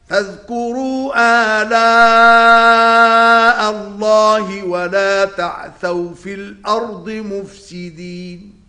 فاذكروا آلاء الله ولا تعثوا في الأرض مفسدين